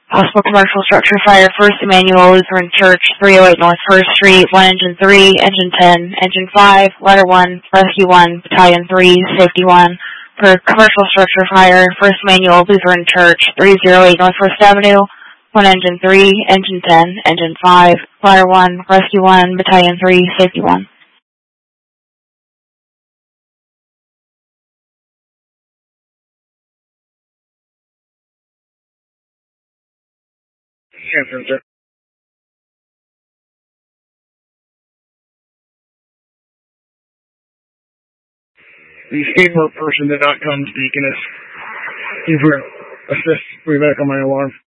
Possible commercial structure fire, First Emmanuel Lutheran Church, 308 North 1st Street, 1 engine 3, engine 10, engine 5, ladder 1, rescue 1, battalion 3, safety 1. For commercial structure fire, First Emmanuel Lutheran Church, 308 North 1st Avenue, 1 engine 3, engine 10, engine 5, ladder 1, rescue 1, battalion 3, safety 1. Sir. The scapegoat person did not come speak in us. He assist. We back on my alarm.